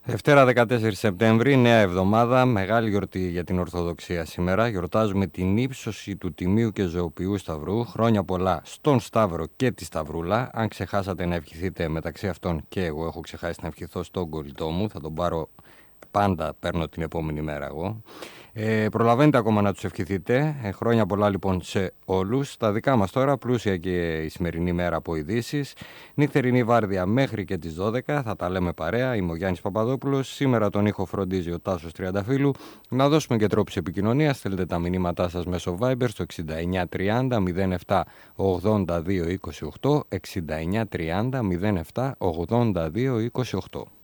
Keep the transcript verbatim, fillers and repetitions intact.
Δευτέρα δεκατέσσερις Σεπτέμβρη, νέα εβδομάδα, μεγάλη γιορτή για την Ορθοδοξία σήμερα. Γιορτάζουμε την ύψωση του Τιμίου και Ζωοποιού Σταυρού. Χρόνια πολλά στον Σταύρο και τη Σταυρούλα. Αν ξεχάσατε να ευχηθείτε μεταξύ αυτών, και εγώ έχω ξεχάσει να ευχηθώ στον κολλητό μου, θα τον πάρω πάντα, παίρνω την επόμενη μέρα εγώ. Ε, προλαβαίνετε ακόμα να τους ευχηθείτε. Ε, χρόνια πολλά λοιπόν σε όλους. Τα δικά μας τώρα, πλούσια και η σημερινή μέρα από ειδήσεις. Νυχτερινή βάρδια μέχρι και τις δώδεκα. Θα τα λέμε παρέα. Είμαι ο Γιάννης Παπαδόπουλος. Σήμερα τον ήχο φροντίζει ο Τάσος Τριανταφύλου. Να δώσουμε και τρόπους επικοινωνίας. Στέλνετε τα μηνύματά σας μέσω Viber στο εξήντα εννιά τριάντα μηδέν επτά ογδόντα δύο είκοσι οκτώ. εξήντα εννιά τριάντα μηδέν επτά ογδόντα δύο είκοσι οκτώ.